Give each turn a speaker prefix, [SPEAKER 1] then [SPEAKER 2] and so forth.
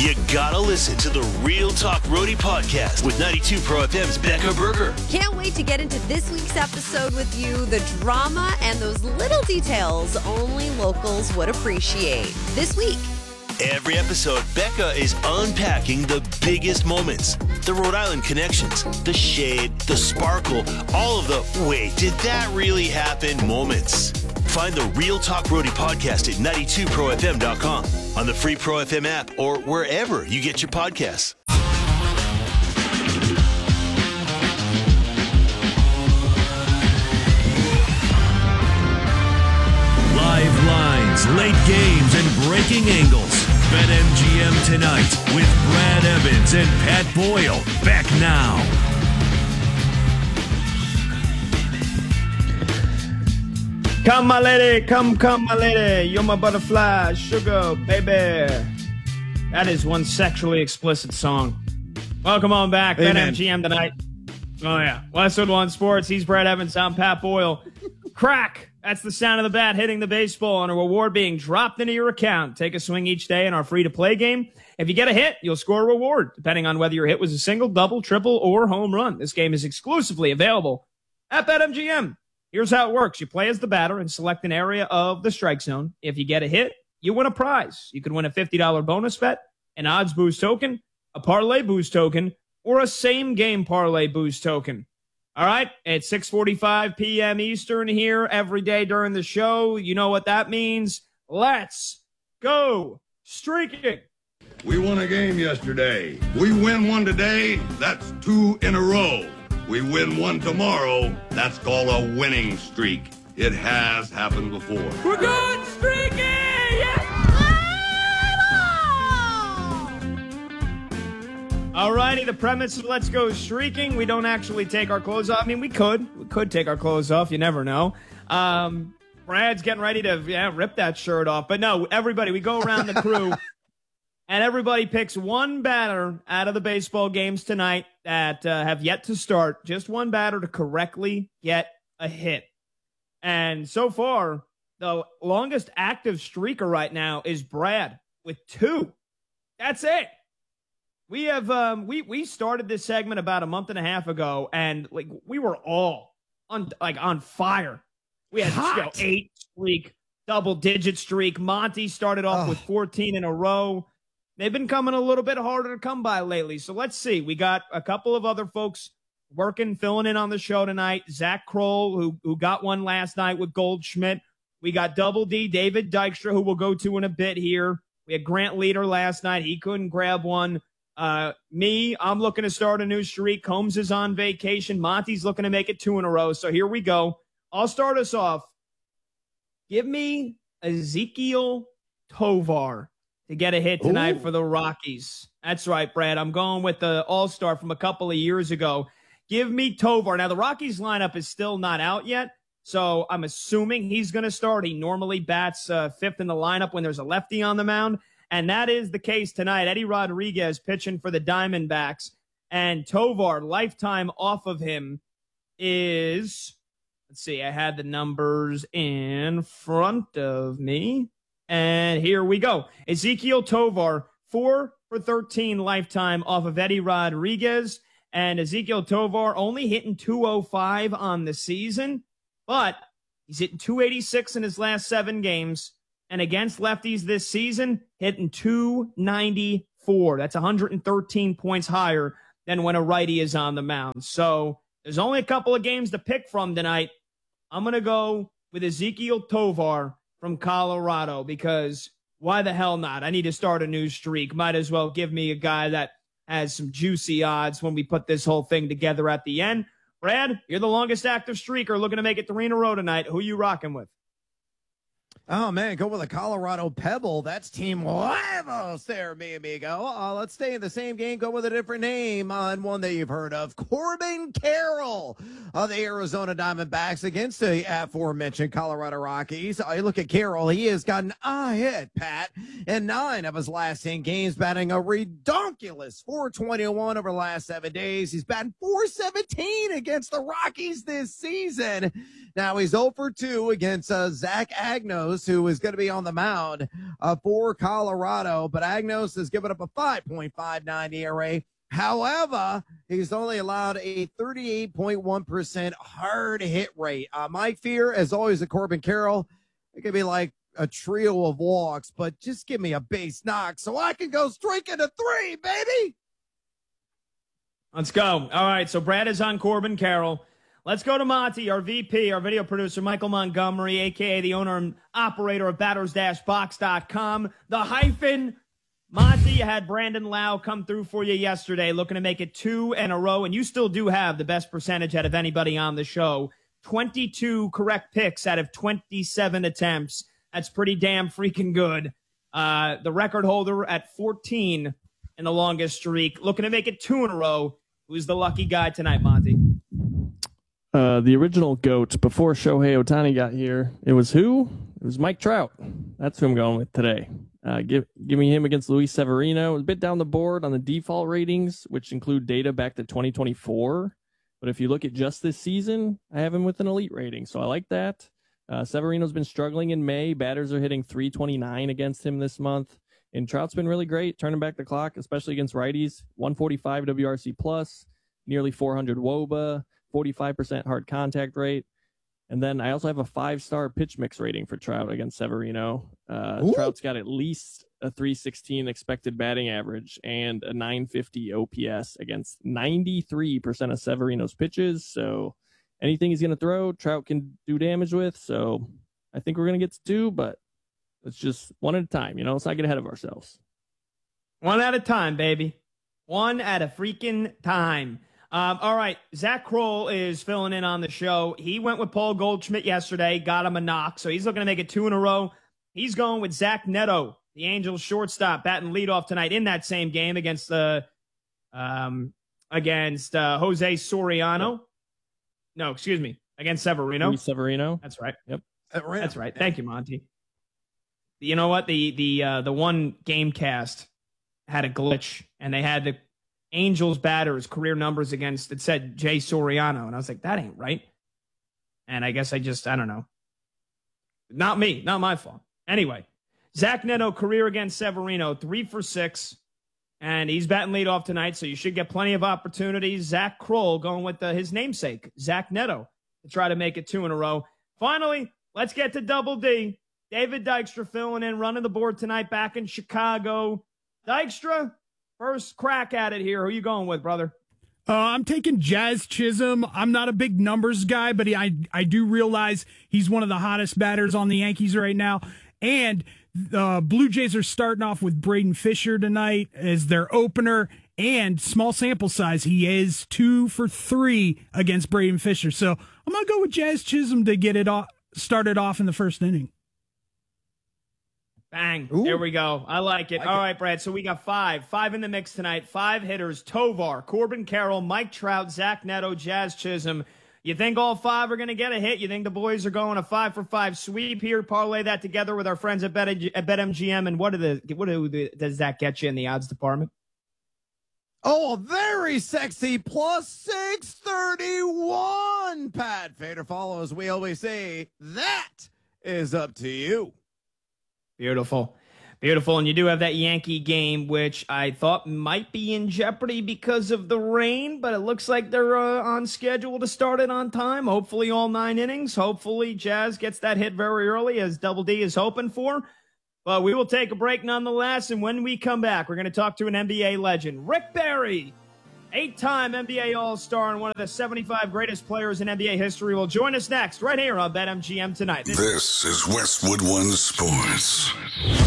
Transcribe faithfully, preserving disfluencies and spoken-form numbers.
[SPEAKER 1] You gotta listen to the Real Talk Roadie podcast with ninety-two Pro F M's Becca Berger.
[SPEAKER 2] Can't wait to get into this week's episode with you. The drama and those little details only locals would appreciate. This week.
[SPEAKER 1] Every episode, Becca is unpacking the biggest moments, the Rhode Island connections, the shade, the sparkle, all of the wait, did that really happen moments. Find the Real Talk Roadie podcast at ninety-two pro f m dot com, on the free Pro F M app, or wherever you get your podcasts.
[SPEAKER 3] Live lines, late games, and breaking angles. BetMGM tonight with Brad Evans and Pat Boyle. Back now.
[SPEAKER 4] Come, my lady. Come, come, my lady. You're my butterfly. Sugar, baby. That is one sexually explicit song. Welcome on back.
[SPEAKER 5] Amen.
[SPEAKER 4] BetMGM tonight. Oh, yeah. Westwood One Sports. He's Brad Evans. I'm Pat Boyle. Crack. That's the sound of the bat hitting the baseball and a reward being dropped into your account. Take a swing each day in our free-to-play game. If you get a hit, you'll score a reward, depending on whether your hit was a single, double, triple, or home run. This game is exclusively available at BetMGM. Here's how it works. You play as the batter and select an area of the strike zone. If you get a hit, you win a prize. You could win a fifty dollars bonus bet, an odds boost token, a parlay boost token, or a same-game parlay boost token. All right, it's six forty-five p.m. Eastern here every day during the show. You know what that means. Let's go streaking.
[SPEAKER 6] We won a game yesterday. We win one today, that's two in a row. We win one tomorrow, that's called a winning streak. It has happened before.
[SPEAKER 4] We're going streaking! Yes! All righty, the premise is let's go streaking. We don't actually take our clothes off. I mean, we could. We could take our clothes off. You never know. Um, Brad's getting ready to yeah, rip that shirt off. But no, everybody, we go around the crew, and everybody picks one batter out of the baseball games tonight that uh, have yet to start. Just one batter to correctly get a hit. And so far, the longest active streaker right now is Brad with two. That's it. We have um we we started this segment about a month and a half ago, and like we were all on like on fire. We had you know, eight streak, double digit streak. Monty started off oh. with fourteen in a row. They've been coming a little bit harder to come by lately. So let's see. We got a couple of other folks working, filling in on the show tonight. Zach Kroll, who who got one last night with Goldschmidt. We got Double D, David Dykstra, who we'll go to in a bit here. We had Grant Leader last night. He couldn't grab one. Uh, me, I'm looking to start a new streak. Combs is on vacation. Monty's looking to make it two in a row. So here we go. I'll start us off. Give me Ezequiel Tovar to get a hit tonight Ooh. for the Rockies. That's right, Brad. I'm going with the all-star from a couple of years ago. Give me Tovar. Now, the Rockies lineup is still not out yet, so I'm assuming he's going to start. He normally bats uh, fifth in the lineup when there's a lefty on the mound. And that is the case tonight. Eddie Rodriguez pitching for the Diamondbacks. And Tovar, lifetime off of him is, let's see, I had the numbers in front of me. And here we go. Ezequiel Tovar, four for thirteen lifetime off of Eddie Rodriguez. And Ezequiel Tovar only hitting two oh five on the season. But he's hitting two eighty-six in his last seven games. And against lefties this season, hitting two ninety-four. That's one hundred thirteen points higher than when a righty is on the mound. So there's only a couple of games to pick from tonight. I'm going to go with Ezequiel Tovar from Colorado because why the hell not? I need to start a new streak. Might as well give me a guy that has some juicy odds when we put this whole thing together at the end. Brad, you're the longest active streaker looking to make it three in a row tonight. Who you rocking with?
[SPEAKER 5] Oh, man, go with a Colorado Pebble. That's Team Huevos there, mi amigo. Uh, let's stay in the same game. Go with a different name on one that you've heard of. Corbin Carroll of the Arizona Diamondbacks against the aforementioned Colorado Rockies. Uh, you look at Carroll. He has gotten a hit, Pat, in nine of his last ten games, batting a redonkulous four twenty-one over the last seven days. He's batting four seventeen against the Rockies this season. Now he's oh for two against uh, Zach Agnos Agnos, who is going to be on the mound uh, for Colorado. But Agnos has given up a five point five nine E R A. However, he's only allowed a thirty-eight point one percent hard hit rate. Uh, my fear, as always, at Corbin Carroll, it could be like a trio of walks, but just give me a base knock so I can go straight into three, baby.
[SPEAKER 4] Let's go. All right, so Brad is on Corbin Carroll. Let's go to Monty, our V P, our video producer, Michael Montgomery, a k a the owner and operator of batters dash box dot com. The hyphen. Monty, you had Brandon Lau come through for you yesterday, looking to make it two in a row, and you still do have the best percentage out of anybody on the show. twenty-two correct picks out of twenty-seven attempts. That's pretty damn freaking good. Uh, the record holder at fourteen in the longest streak, looking to make it two in a row. Who's the lucky guy tonight, Monty?
[SPEAKER 7] Uh, the original GOAT before Shohei Ohtani got here. It was who? It was Mike Trout. That's who I'm going with today. Uh, give, give me him against Luis Severino. It was a bit down the board on the default ratings, which include data back to twenty twenty-four. But if you look at just this season, I have him with an elite rating, so I like that. Uh, Severino's been struggling in May. Batters are hitting three twenty-nine against him this month. And Trout's been really great, turning back the clock, especially against righties. one forty-five W R C plus, nearly four hundred W O B A, forty-five percent hard contact rate. And then I also have a five-star pitch mix rating for Trout against Severino. Uh, Trout's got at least a three sixteen expected batting average and a nine fifty O P S against ninety-three percent of Severino's pitches. So anything he's going to throw, Trout can do damage with. So I think we're going to get to two, but it's just one at a time. You know, let's not get ahead of ourselves.
[SPEAKER 4] One at a time, baby. One at a freaking time. Um, all right, Zach Kroll is filling in on the show. He went with Paul Goldschmidt yesterday, got him a knock, so he's looking to make it two in a row. He's going with Zach Neto, the Angels shortstop, batting leadoff tonight in that same game against the uh, um, against uh, Jose Soriano. Yep. No, excuse me, against Severino.
[SPEAKER 7] Luis Severino.
[SPEAKER 4] That's right.
[SPEAKER 7] Yep,
[SPEAKER 5] Severino.
[SPEAKER 4] That's right. Thank you, Monty. You know what? The the uh, the one game cast had a glitch, and they had the Angels batters career numbers against, it said Jay Soriano. And I was like, that ain't right. And I guess I just, I don't know. Not me, not my fault. Anyway, Zach Neto career against Severino, three for six. And he's batting leadoff tonight, so you should get plenty of opportunities. Zach Kroll going with the, his namesake, Zach Neto, to try to make it two in a row. Finally, let's get to Double D. David Dykstra filling in, running the board tonight back in Chicago. Dykstra, first crack at it here. Who you going with, brother?
[SPEAKER 8] Uh, I'm taking Jazz Chisholm. I'm not a big numbers guy, but he, I I do realize he's one of the hottest batters on the Yankees right now. And the uh, Blue Jays are starting off with Braden Fisher tonight as their opener. And small sample size, he is two for three against Braden Fisher. So I'm going to go with Jazz Chisholm to get it off, started off in the first inning.
[SPEAKER 4] Bang.
[SPEAKER 5] Ooh.
[SPEAKER 4] There we go. I like it.
[SPEAKER 5] Like
[SPEAKER 4] All
[SPEAKER 5] it.
[SPEAKER 4] right, Brad. So we got five. Five in the mix tonight. Five hitters. Tovar, Corbin Carroll, Mike Trout, Zach Neto, Jazz Chisholm. You think all five are going to get a hit? You think the boys are going a five for five sweep here? Parlay that together with our friends at, Bet- at BetMGM. And what, are the, what do the, does that get you in the odds department?
[SPEAKER 5] Oh, a very sexy plus six thirty-one. Pat Fader follows. We always say that is up to you.
[SPEAKER 4] Beautiful. Beautiful. And you do have that Yankee game, which I thought might be in jeopardy because of the rain, but it looks like they're uh, on schedule to start it on time. Hopefully all nine innings. Hopefully Jazz gets that hit very early, as Double D is hoping for. But we will take a break nonetheless, and when we come back, we're going to talk to an N B A legend, Rick Barry, eight-time N B A All-Star and one of the seventy-five greatest players in N B A history, will join us next right here on BetMGM Tonight.
[SPEAKER 9] This is Westwood One Sports.